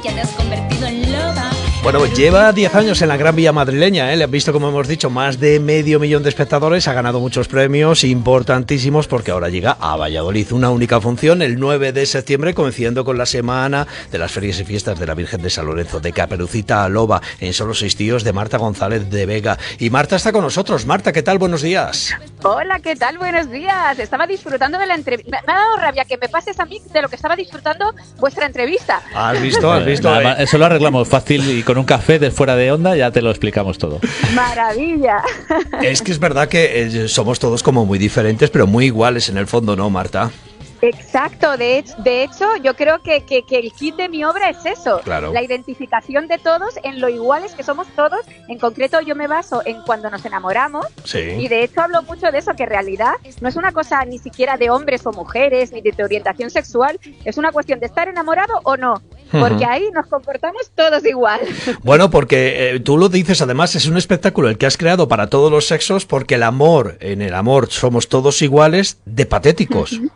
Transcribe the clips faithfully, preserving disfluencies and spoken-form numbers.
Ya te has convertido en loba. Bueno, pues lleva diez años en la Gran Vía madrileña, ¿eh? Le han visto, como hemos dicho, más de medio millón de espectadores, ha ganado muchos premios importantísimos porque ahora llega a Valladolid. Una única función el nueve de septiembre, coincidiendo con la semana de las ferias y fiestas de la Virgen de San Lorenzo, de Caperucita a Loba, en Solo seis tíos, de Marta González de Vega. Y Marta está con nosotros. Marta, ¿qué tal? Buenos días. Hola, ¿qué tal? Buenos días. Estaba disfrutando de la entrevista. Me ha dado rabia que me pases a mí de lo que estaba disfrutando vuestra entrevista. ¿Has visto? ¿Has visto? Nada, eh? Eso lo arreglamos fácil y con un café de fuera de onda ya te lo explicamos todo. Maravilla. Es que es verdad que eh, somos todos como muy diferentes, pero muy iguales en el fondo, ¿no, Marta? Exacto, de hecho, de hecho yo creo que, que, que el kit de mi obra es eso, claro. La identificación de todos en lo iguales que somos todos. En concreto yo me baso en cuando nos enamoramos, sí. Y de hecho hablo mucho de eso, que en realidad no es una cosa ni siquiera de hombres o mujeres, ni de tu orientación sexual, es una cuestión de estar enamorado o no, porque uh-huh. ahí nos comportamos todos igual. Bueno, porque eh, tú lo dices, además es un espectáculo el que has creado para todos los sexos, porque el amor, en el amor somos todos iguales, de patéticos. Uh-huh.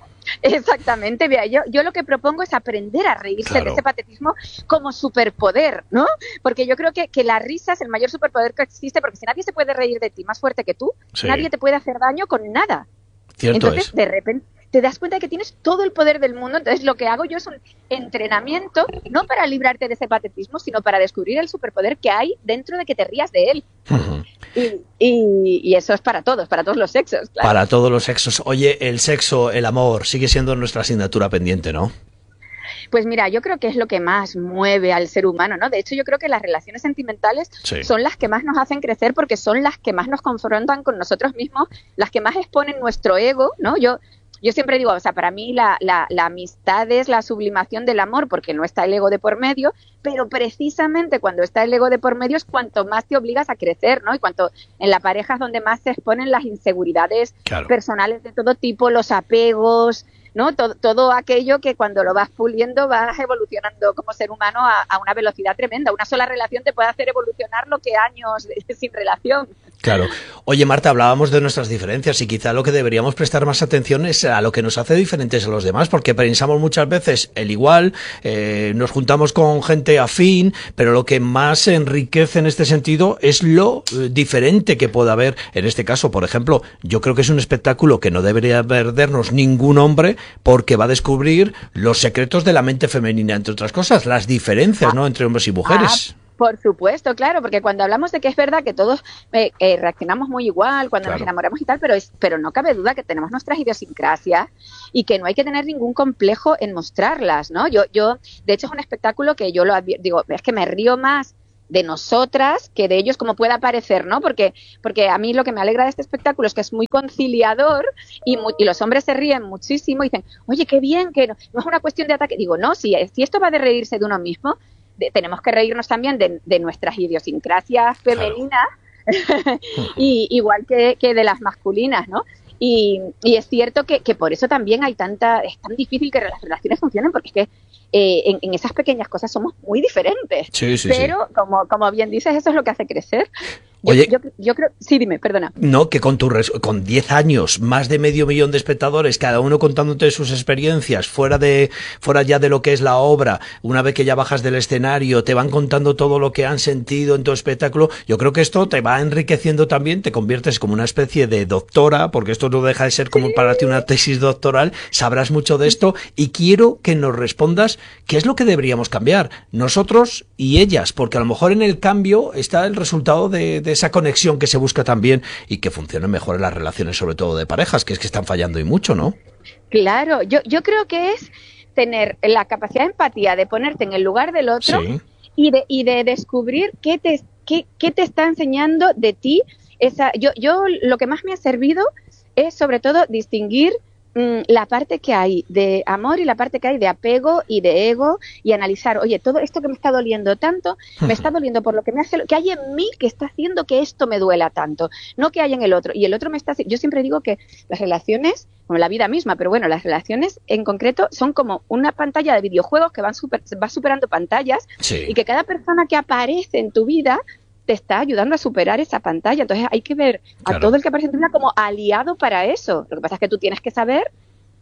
Exactamente, vea, yo, yo lo que propongo es aprender a reírse claro. de ese patetismo como superpoder, ¿no? Porque yo creo que, que la risa es el mayor superpoder que existe, porque si nadie se puede reír de ti más fuerte que tú, sí. nadie te puede hacer daño con nada. Cierto Entonces, es. de repente te das cuenta de que tienes todo el poder del mundo. Entonces lo que hago yo es un entrenamiento, no para librarte de ese patetismo, sino para descubrir el superpoder que hay dentro de que te rías de él. Uh-huh. y, y, y eso es para todos, para todos los sexos, claro. Para todos los sexos. Oye, el sexo, el amor, sigue siendo nuestra asignatura pendiente, ¿no? Pues mira, yo creo que es lo que más mueve al ser humano, ¿no? De hecho, yo creo que las relaciones sentimentales sí. son las que más nos hacen crecer, porque son las que más nos confrontan con nosotros mismos, las que más exponen nuestro ego, ¿no? Yo Yo siempre digo, o sea, para mí la, la, la amistad es la sublimación del amor, porque no está el ego de por medio, pero precisamente cuando está el ego de por medio es cuanto más te obligas a crecer, ¿no? Y cuanto en la pareja es donde más se exponen las inseguridades claro. personales de todo tipo, los apegos, ¿no? Todo, todo aquello que cuando lo vas puliendo vas evolucionando como ser humano a, a una velocidad tremenda. Una sola relación te puede hacer evolucionar lo que años de, sin relación. Claro. Oye, Marta, hablábamos de nuestras diferencias y quizá lo que deberíamos prestar más atención es a lo que nos hace diferentes a los demás, porque pensamos muchas veces el igual, eh, nos juntamos con gente afín, pero lo que más enriquece en este sentido es lo eh, diferente que pueda haber. En este caso, por ejemplo, yo creo que es un espectáculo que no debería perdernos ningún hombre, porque va a descubrir los secretos de la mente femenina, entre otras cosas, las diferencias, ¿no?, entre hombres y mujeres. Ah. Por supuesto, claro, porque cuando hablamos de que es verdad que todos eh, eh, reaccionamos muy igual cuando claro. nos enamoramos y tal, pero es, pero no cabe duda que tenemos nuestras idiosincrasias y que no hay que tener ningún complejo en mostrarlas, ¿no? Yo, yo, de hecho es un espectáculo que yo lo advi- digo, es que me río más de nosotras que de ellos, como pueda parecer, ¿no? Porque, porque a mí lo que me alegra de este espectáculo es que es muy conciliador y, mu- y los hombres se ríen muchísimo y dicen, oye, qué bien, que no, no es una cuestión de ataque. Digo, no, si, si esto va de reírse de uno mismo, De, tenemos que reírnos también de, de nuestras idiosincrasias femeninas, claro. y, igual que, que de las masculinas, ¿no? Y, y es cierto que, que por eso también hay tanta, es tan difícil que las relaciones funcionen, porque es que eh, en, en esas pequeñas cosas somos muy diferentes. Sí, sí, pero sí. Como, como bien dices, eso es lo que hace crecer. Yo, Oye, yo, yo creo, sí, dime, perdona. No, que con tu res, con diez años, más de medio millón de espectadores, cada uno contándote sus experiencias, fuera de fuera ya de lo que es la obra, una vez que ya bajas del escenario, te van contando todo lo que han sentido en tu espectáculo. Yo creo que esto te va enriqueciendo también, te conviertes como una especie de doctora, porque esto no deja de ser como para ti una tesis doctoral, sabrás mucho de esto, y quiero que nos respondas qué es lo que deberíamos cambiar, nosotros y ellas, porque a lo mejor en el cambio está el resultado de, de esa conexión que se busca también y que funcionen mejor en las relaciones, sobre todo de parejas, que es que están fallando y mucho, ¿no? Claro, yo, yo creo que es tener la capacidad de empatía, de ponerte en el lugar del otro, sí. y, de, y de descubrir qué te, qué, qué te está enseñando de ti. Esa, yo, yo lo que más me ha servido es sobre todo distinguir la parte que hay de amor y la parte que hay de apego y de ego, y analizar, oye, todo esto que me está doliendo tanto, me está doliendo por lo que me hace, que hay en mí que está haciendo que esto me duela tanto, no que hay en el otro. Y el otro me está, yo siempre digo que las relaciones, como la vida misma, pero bueno, las relaciones en concreto son como una pantalla de videojuegos que van super, va superando pantallas, sí. y que cada persona que aparece en tu vida te está ayudando a superar esa pantalla. Entonces hay que ver a claro. todo el que aparece en tu vida como aliado para eso. Lo que pasa es que tú tienes que saber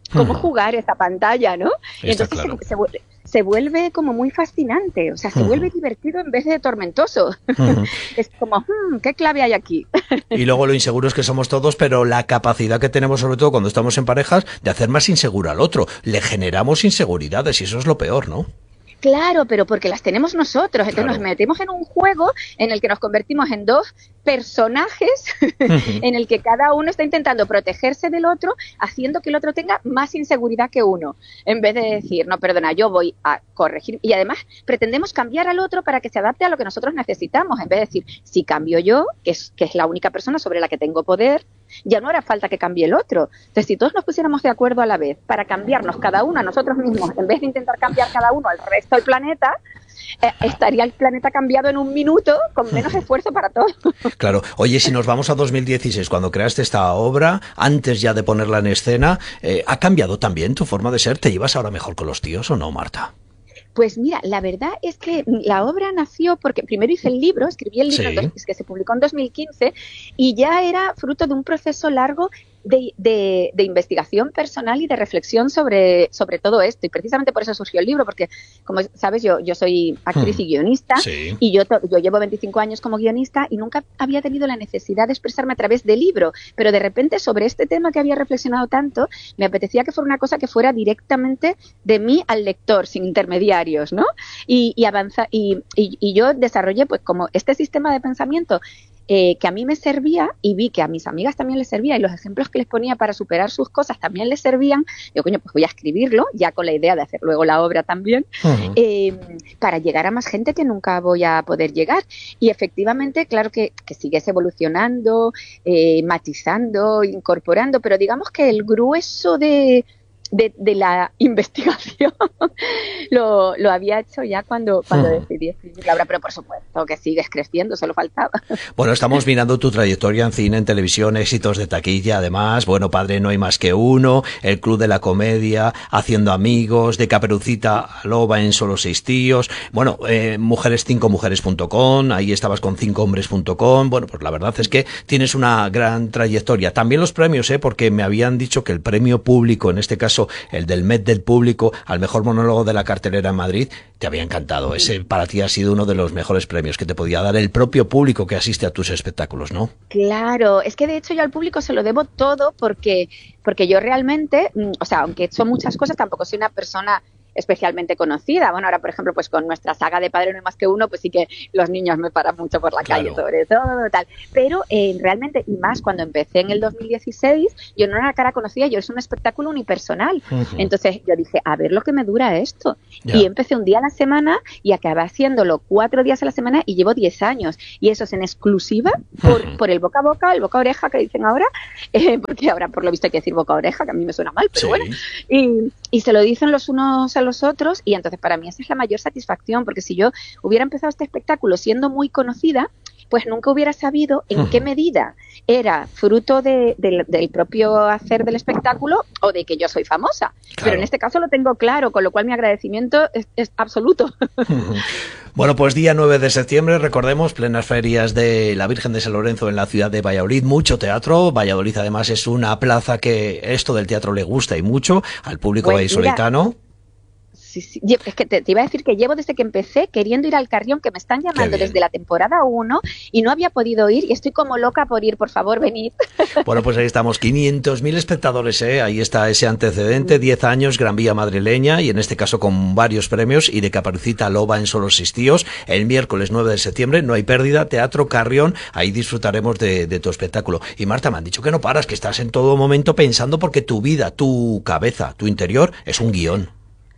cómo Ujú. jugar esa pantalla, ¿no? Y Está entonces claro. se, se vuelve, se vuelve como muy fascinante, o sea, se Ujú. vuelve divertido en vez de tormentoso. Ujú. Es como, hmm, ¿qué clave hay aquí? Y luego lo inseguros que somos todos, pero la capacidad que tenemos, sobre todo cuando estamos en parejas, de hacer más inseguro al otro. Le generamos inseguridades y eso es lo peor, ¿no? Claro, pero porque las tenemos nosotros. Entonces Claro. nos metemos en un juego en el que nos convertimos en dos personajes Ujú. en el que cada uno está intentando protegerse del otro, haciendo que el otro tenga más inseguridad que uno. En vez de decir, no, perdona, yo voy a corregir. Y además pretendemos cambiar al otro para que se adapte a lo que nosotros necesitamos. En vez de decir, si cambio yo, que es, que es la única persona sobre la que tengo poder, ya no hará falta que cambie el otro. Entonces, si todos nos pusiéramos de acuerdo a la vez para cambiarnos cada uno a nosotros mismos, en vez de intentar cambiar cada uno al resto del planeta, eh, estaría el planeta cambiado en un minuto con menos esfuerzo para todos. Claro. Oye, si nos vamos a dos mil dieciséis, cuando creaste esta obra, antes ya de ponerla en escena, eh, ¿ha cambiado también tu forma de ser? ¿Te llevas ahora mejor con los tíos o no, Marta? Pues mira, la verdad es que la obra nació porque primero hice el libro, escribí el libro Sí. en dos- que se publicó en dos mil quince y ya era fruto de un proceso largo de, de, de investigación personal y de reflexión sobre, sobre todo esto. Y precisamente por eso surgió el libro, porque como sabes, yo, yo soy actriz Hmm. y guionista Sí. y yo, to- yo llevo veinticinco años como guionista y nunca había tenido la necesidad de expresarme a través del libro. Pero de repente sobre este tema que había reflexionado tanto, me apetecía que fuera una cosa que fuera directamente de mí al lector, sin intermediarios, ¿no? Y, y avanza, y, y, y yo desarrollé pues como este sistema de pensamiento eh, que a mí me servía y vi que a mis amigas también les servía y los ejemplos que les ponía para superar sus cosas también les servían. Yo, coño, pues voy a escribirlo, ya con la idea de hacer luego la obra también, Ujú. eh, para llegar a más gente que nunca voy a poder llegar. Y efectivamente, claro que, que sigues evolucionando, eh, matizando, incorporando, pero digamos que el grueso de, de, de la investigación lo, lo había hecho ya cuando, cuando Hmm. decidí escribir la obra, pero por supuesto que sigues creciendo, solo faltaba. Bueno, estamos mirando tu trayectoria en cine, en televisión, éxitos de taquilla, además, bueno, Padre no hay más que uno, El Club de la Comedia, Haciendo Amigos, de Caperucita a Loba en Solo seis tíos, bueno, eh, mujeres cinco mujeres punto com, ahí estabas con cinco hombres punto com, bueno, pues la verdad es que tienes una gran trayectoria. También los premios, eh, porque me habían dicho que el premio público, en este caso el del Met del Público, al mejor monólogo de la cartelera en Madrid, te había encantado. Ese para ti ha sido uno de los mejores premios que te podía dar el propio público que asiste a tus espectáculos, ¿no? Claro, es que de hecho yo al público se lo debo todo porque, porque yo realmente, mm, o sea, aunque he hecho muchas cosas, tampoco soy una persona especialmente conocida. Bueno, ahora por ejemplo, pues con nuestra saga de Padre no hay más que uno, pues sí que los niños me paran mucho por la calle, Claro. sobre todo, tal. Pero eh, realmente, y más cuando empecé en el dos mil dieciséis, yo no era una cara conocida, yo es un espectáculo unipersonal. Ujú. Entonces yo dije, a ver lo que me dura esto. Ya. Y empecé un día a la semana y acabé haciéndolo cuatro días a la semana y llevo diez años. Y eso es en exclusiva por, Ujú. por el boca a boca, el boca a oreja que dicen ahora, eh, porque ahora por lo visto hay que decir boca a oreja, que a mí me suena mal, pero Sí. bueno. Y, y se lo dicen los unos a los otros y entonces para mí esa es la mayor satisfacción, porque si yo hubiera empezado este espectáculo siendo muy conocida, pues nunca hubiera sabido en Ujú. qué medida era fruto de- del- del propio hacer del espectáculo o de que yo soy famosa. Claro. Pero en este caso lo tengo claro, con lo cual mi agradecimiento es, es absoluto. Ujú. Bueno, pues día nueve de septiembre, recordemos, plenas ferias de la Virgen de San Lorenzo en la ciudad de Valladolid, mucho teatro. Valladolid además es una plaza que esto del teatro le gusta y mucho al público Pues mira, vallisoletano. Sí, sí. Lle- Es que te, te iba a decir que llevo desde que empecé queriendo ir al Carrión, que me están llamando bien. desde la temporada uno y no había podido ir y estoy como loca por ir, por favor, venid. Bueno, pues ahí estamos, quinientos mil espectadores, ¿eh? Ahí está ese antecedente, diez años, Gran Vía madrileña, y en este caso con varios premios, y de Caperucita a Loba en Solo seis tíos, el miércoles nueve de septiembre, no hay pérdida, Teatro Carrión, ahí disfrutaremos de, de tu espectáculo. Y Marta, me han dicho que no paras, que estás en todo momento pensando porque tu vida, tu cabeza, tu interior es un guión.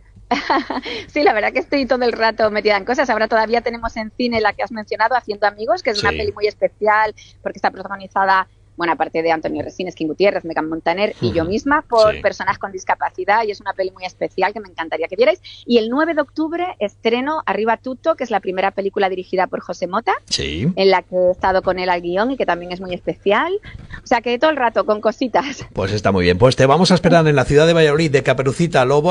Sí, la verdad que estoy todo el rato metida en cosas. Ahora todavía tenemos en cine la que has mencionado, Haciendo Amigos, que es una Sí. peli muy especial porque está protagonizada, bueno, aparte de Antonio Resines, King Gutiérrez, Megan Montaner y yo Ujú. misma, por Sí. personas con discapacidad, y es una peli muy especial que me encantaría que vierais. Y el nueve de octubre estreno Arriba Tutto, que es la primera película dirigida por José Mota, Sí. en la que he estado con él al guión y que también es muy especial. O sea que todo el rato con cositas. Pues está muy bien. Pues te vamos a esperar en la ciudad de Valladolid, de Caperucita a Loba,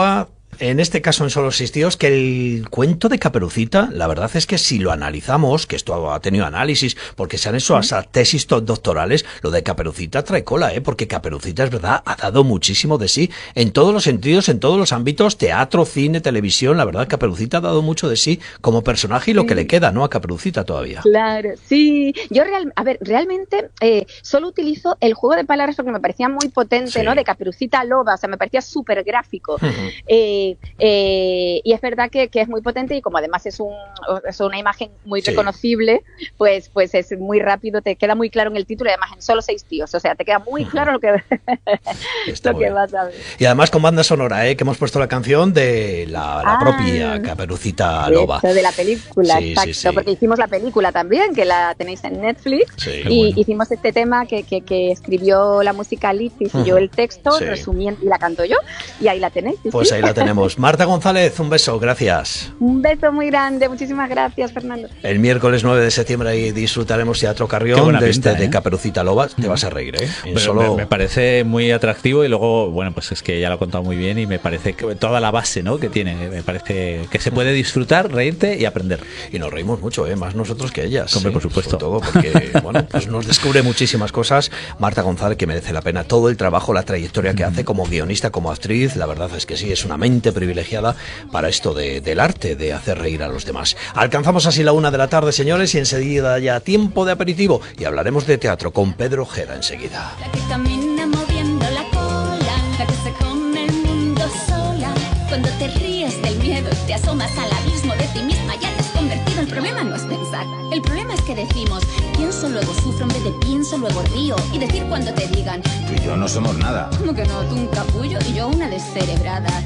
En este caso en Solo seis tíos, que el cuento de Caperucita, la verdad es que si lo analizamos, que esto ha tenido análisis, porque se han hecho hasta tesis doctorales, lo de Caperucita trae cola, ¿eh? Porque Caperucita, es verdad, ha dado muchísimo de sí, en todos los sentidos, en todos los ámbitos, teatro, cine, televisión, la verdad Caperucita ha dado mucho de sí como personaje y lo que le queda, ¿no? A Caperucita todavía. Claro, sí. Yo, real, a ver, realmente eh, solo utilizo el juego de palabras porque me parecía muy potente, sí. ¿no? De Caperucita Loba, o sea, me parecía súper gráfico. Uh-huh. eh, Eh, y es verdad que, que es muy potente y como además es, un, es una imagen muy sí. reconocible, pues, pues es muy rápido, te queda muy claro en el título y además en Solo seis tíos, o sea, te queda muy claro lo que, lo que vas a ver. Y además con banda sonora, ¿eh? Que hemos puesto la canción de la, la ah, propia Caperucita Loba. De la película, sí, exacto, sí, sí. Porque hicimos la película también, que la tenéis en Netflix, sí, y bueno. hicimos este tema que, que, que escribió la música Alicia y uh-huh. yo el texto, sí. resumiendo, y la canto yo, y ahí la tenéis. ¿sí? Pues ahí la tenemos. Marta González, un beso, gracias. Un beso muy grande, muchísimas gracias, Fernando. El miércoles nueve de septiembre ahí disfrutaremos Teatro Carrión de, pinta, este, ¿eh? de Caperucita Loba. Te vas a reír, ¿eh? Pero solo... me, me parece muy atractivo y luego, bueno, pues es que ya lo he contado muy bien y me parece que toda la base, ¿no? que tiene, me parece que se puede disfrutar, reírte y aprender. Y nos reímos mucho, ¿eh? Más nosotros que ellas. Hombre, ¿sí? por supuesto. Sobre todo porque, bueno, pues nos descubre muchísimas cosas. Marta González, que merece la pena todo el trabajo, la trayectoria que hace como guionista, como actriz. La verdad es que sí, es una mente privilegiada para esto de, del arte, de hacer reír a los demás. Alcanzamos así la una de la tarde, señores, y enseguida ya tiempo de aperitivo y hablaremos de teatro con Pedro Ojeda enseguida. La que camina moviendo la cola, la que se come el mundo sola. Cuando te ríes del miedo y te asomas al abismo de ti misma, ya te has convertido. El problema no es pensar, el problema es que decimos pienso, luego sufro en vez de pienso, luego río. Y decir cuando te digan tú y yo no somos nada. ¿Cómo que no? Tú un capullo y yo una descerebrada.